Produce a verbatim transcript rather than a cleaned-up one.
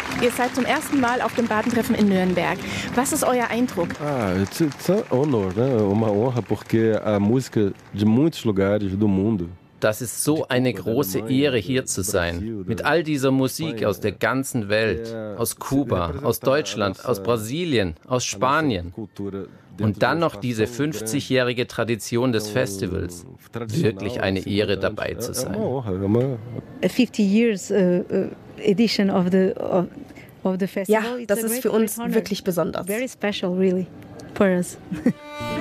Ihr seid zum ersten Mal auf dem Badentreffen in Nürnberg. Was ist euer Eindruck? Ah, it's, it's an honor, né? Uma honra, porque a música de muitos lugares do mundo. Das ist so eine große Ehre, hier zu sein. Mit all dieser Musik aus der ganzen Welt. Aus Kuba, aus Deutschland, aus Brasilien, aus Spanien. Und dann noch diese fünfzigjährige Tradition des Festivals. Wirklich eine Ehre, dabei zu sein. fifty years uh, uh, edition of the of, of the festival. Ja, das ist für uns wirklich besonders. Very special, really, for us.